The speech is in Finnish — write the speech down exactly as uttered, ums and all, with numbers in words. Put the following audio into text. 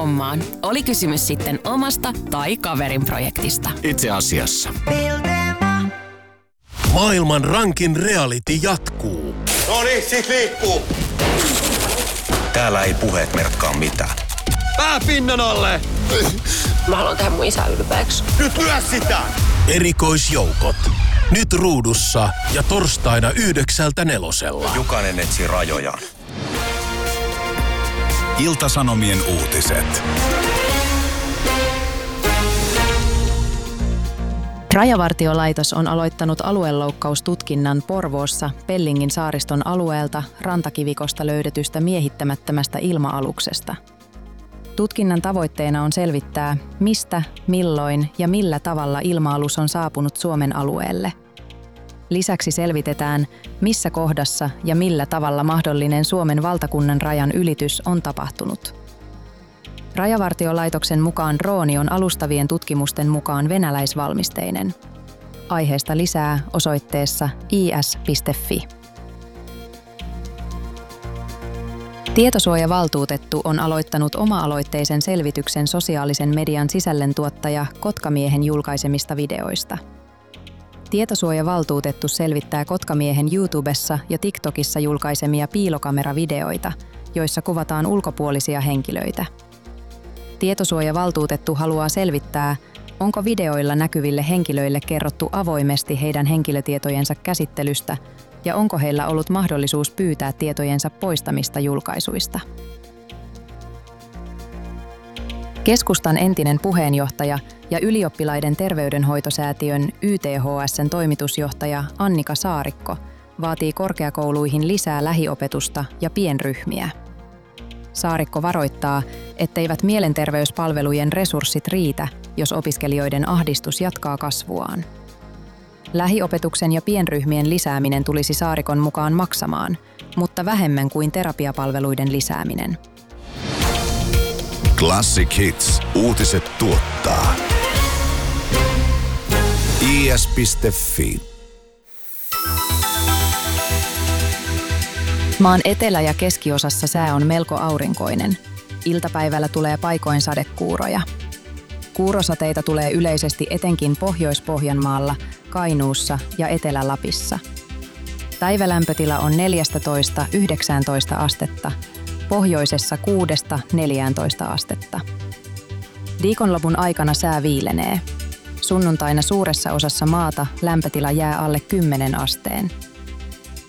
hommaan. Oli kysymys sitten omasta tai kaverin projektista. Itse asiassa. Maailman rankin reality jatkuu. Noniin, sit liikkuu. Täällä ei puheet merkkaa mitään. Pää pinnan alle! Mä haluan tehdä mun isää ylpeäksi. Nyt lyö sitä! Erikoisjoukot. Nyt ruudussa ja torstaina yhdeksältä nelosella. Jokainen etsii rajojaan. Ilta-Sanomien uutiset. Rajavartiolaitos on aloittanut alueloukkaustutkinnan Porvoossa Pellingin saariston alueelta rantakivikosta löydetystä miehittämättömästä ilma-aluksesta. Tutkinnan tavoitteena on selvittää, mistä, milloin ja millä tavalla ilma-alus on saapunut Suomen alueelle. Lisäksi selvitetään, missä kohdassa ja millä tavalla mahdollinen Suomen valtakunnan rajan ylitys on tapahtunut. Rajavartiolaitoksen mukaan drooni on alustavien tutkimusten mukaan venäläisvalmisteinen. Aiheesta lisää osoitteessa i s piste f i. Tietosuojavaltuutettu on aloittanut oma-aloitteisen selvityksen sosiaalisen median sisällöntuottaja Kotkamiehen julkaisemista videoista. Tietosuojavaltuutettu selvittää Kotkamiehen YouTubessa ja TikTokissa julkaisemia piilokameravideoita, joissa kuvataan ulkopuolisia henkilöitä. Tietosuojavaltuutettu haluaa selvittää, onko videoilla näkyville henkilöille kerrottu avoimesti heidän henkilötietojensa käsittelystä ja onko heillä ollut mahdollisuus pyytää tietojensa poistamista julkaisuista. Keskustan entinen puheenjohtaja ja Ylioppilaiden terveydenhoitosäätiön Y T H S:n toimitusjohtaja Annika Saarikko vaatii korkeakouluihin lisää lähiopetusta ja pienryhmiä. Saarikko varoittaa, etteivät mielenterveyspalvelujen resurssit riitä, jos opiskelijoiden ahdistus jatkaa kasvuaan. Lähiopetuksen ja pienryhmien lisääminen tulisi Saarikon mukaan maksamaan, mutta vähemmän kuin terapiapalveluiden lisääminen. Classic Hits. Uutiset tuottaa. i s piste f i. Maan etelä- ja keskiosassa sää on melko aurinkoinen. Iltapäivällä tulee paikoin sadekuuroja. Kuurosateita tulee yleisesti etenkin Pohjois-Pohjanmaalla, Kainuussa ja Etelä-Lapissa. Päivälämpötila on neljätoista yhdeksäntoista astetta, pohjoisessa kuudesta neljääntoista astetta. Viikonlopun aikana sää viilenee. Sunnuntaina suuressa osassa maata lämpötila jää alle kymmenen asteen.